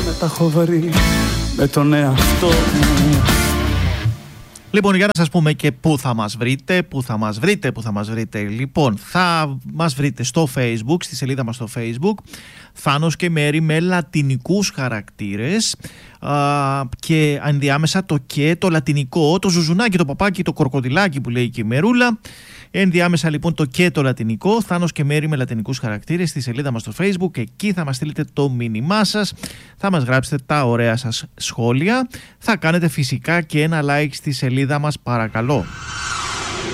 να τα έχω βρει με τον εαυτό μου. Λοιπόν, για να σας πούμε και πού θα μας βρείτε, Λοιπόν, θα μας βρείτε στο Facebook, στη σελίδα μας στο Facebook, Θάνος και Μέρη με λατινικούς χαρακτήρες και ενδιάμεσα το και, το λατινικό, το ζουζουνάκι, το παπάκι, το κορκοδιλάκι που λέει και η Μερούλα. Ενδιάμεσα λοιπόν το και το λατινικό, Θάνος και Μέρη με λατινικούς χαρακτήρες στη σελίδα μας στο Facebook. Εκεί θα μας στείλετε το μήνυμά σας, θα μας γράψετε τα ωραία σας σχόλια, θα κάνετε φυσικά και ένα like στη σελίδα μας, παρακαλώ.